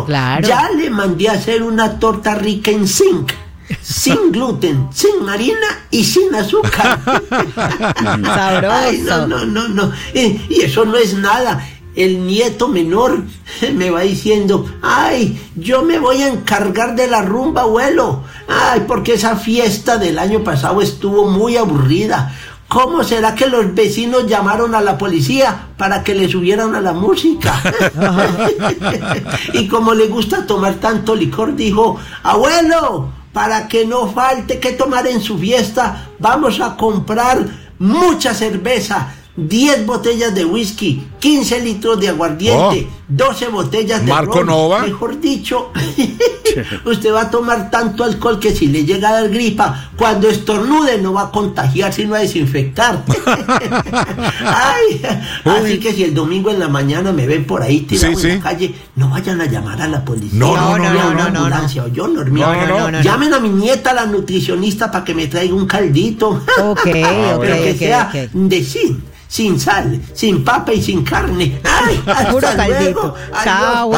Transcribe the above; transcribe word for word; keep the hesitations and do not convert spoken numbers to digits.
Claro. Ya le mandé a hacer una torta rica en zinc, sin gluten, sin harina y sin azúcar. Sabroso. Ay, no, no, no, no. Eh, y eso no es nada. El nieto menor me va diciendo, ay, yo me voy a encargar de la rumba, abuelo. Ay, porque esa fiesta del año pasado estuvo muy aburrida. ¿Cómo será que los vecinos llamaron a la policía para que le subieran a la música? Y como le gusta tomar tanto licor, dijo, abuelo, para que no falte que tomar en su fiesta, vamos a comprar mucha cerveza, diez botellas de whisky, quince litros de aguardiente, oh, doce botellas de Marco ron. Nova. Mejor dicho, usted va a tomar tanto alcohol que si le llega a dar gripa, cuando estornude no va a contagiar, sino a desinfectar. Ay, así que si el domingo en la mañana me ven por ahí tirado sí, en sí. la calle, no vayan a llamar a la policía. No, no, no, no, no, no, no, ambulancia, no. o yo, Normita. No, no, no. Llamen a mi nieta, la nutricionista, para que me traiga un caldito. Ok, Ah, ok, bueno. Pero que ok, sea ok. de zinc, sin sal, sin papa y sin carne. Ay, hasta Puro luego. caldito. Adiós. Chao.